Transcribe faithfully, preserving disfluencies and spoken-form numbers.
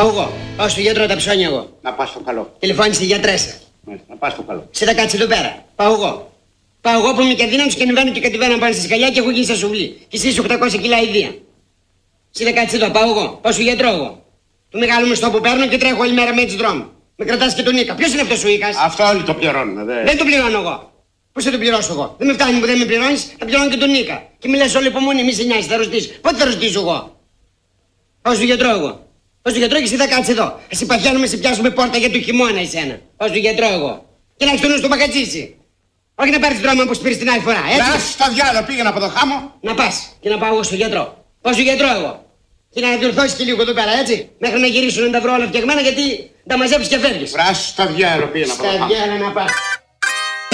Πάω εγώ. Πάω στο γιατρό τα ψώνια εγώ. Να πας στο καλό. Τηλεφώνησε η γιατρέσα. Να πας στο καλό. Σε θα κάτσει εδώ πέρα. Πάω εγώ. Πάω εγώ που είμαι και αδύναμος και ανεβαίνω και κατεβαίνω πάνω στη σκαλιά και έχω γίνει στα σουβλή. Και εσύ οκτακόσια κιλά ιδία. Σε θα κάτσει εδώ. Πάω εγώ. Πάω στο γιατρό εγώ. Το μεγάλο μισθό που παίρνω και τρέχω όλη μέρα με έτσι δρόμο. Με κρατάς και τον Νίκα. Ποιος είναι αυτός ο Ίκας? Αυτό όλοι το πληρώνουν, δε. Δεν το πληρώνω εγώ. Πώς θα το πληρώσω εγώ? Δεν με φτάνει που δεν με πληρώνεις, θα πληρώνω και τον Νίκα. Και μιλάς όλη υπομονή, μη σε νοιάζει, θα ρωτήσεις. Πότε θα ρωτήσω εγώ? Πάω στο γιατρό εγώ. Πάω στο γιατρό και εσύ θα κάτσεις εδώ. Εσύ παθιάνουμε, σε πιάσουμε πόρτα για το χειμώνα εσένα. Πάω στο γιατρό εγώ. Και να έχεις το νου στο μπαγκατσίσι. Όχι να πάρεις δρόμο όπως πήρες την άλλη φορά, έτσι. Να στο διάλογο, πήγαινα από το χάμο. Να πας και να πάω εγώ στο γιατρό. Πάω στο γιατρό εγώ. Και να διορθώσεις και λίγο εδώ πέρα, έτσι. Μέχρι να γυρίσουν να τα βρω όλα φτιαγμένα γιατί τα μαζεύεις και φεύγεις. Βράσου στο διάλογο, πήγαινα από το χάμο. Στα διάλογο να πας.